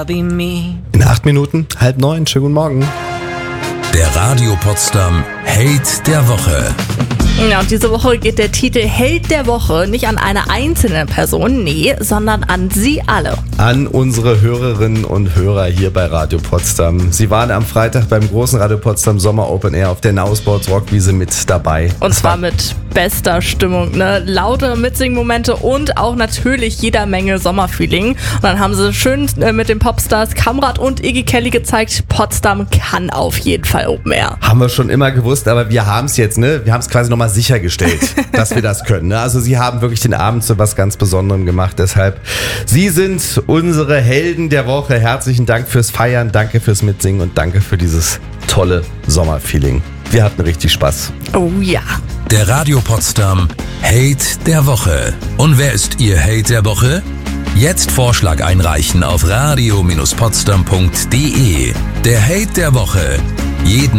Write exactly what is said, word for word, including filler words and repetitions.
In acht Minuten, halb neun, schönen guten Morgen. Der Radio Potsdam Held der Woche. Ja, und diese Woche geht der Titel Held der Woche nicht an eine einzelne Person, nee, sondern an Sie alle. An unsere Hörerinnen und Hörer hier bei Radio Potsdam. Sie waren am Freitag beim großen Radio Potsdam Sommer Open Air auf der Nausports Rockwiese mit dabei. Und zwar mit bester Stimmung, ne? Laute Mitsingmomente und auch natürlich jeder Menge Sommerfeeling. Und dann haben sie schön äh, mit den Popstars Kamrat und Iggy Kelly gezeigt, Potsdam kann auf jeden Fall Open Air. Haben wir schon immer gewusst, aber wir haben es jetzt, ne? Wir haben es quasi nochmal sichergestellt, dass wir das können. Ne? Also sie haben wirklich den Abend zu was ganz Besonderem gemacht. Deshalb, Sie sind unsere Helden der Woche. Herzlichen Dank fürs Feiern, danke fürs Mitsingen und danke für dieses tolle Sommerfeeling. Wir hatten richtig Spaß. Oh ja. Der Radio Potsdam Held der Woche. Und wer ist Ihr Held der Woche? Jetzt Vorschlag einreichen auf radio Bindestrich potsdam punkt de. Der Held der Woche. Jeden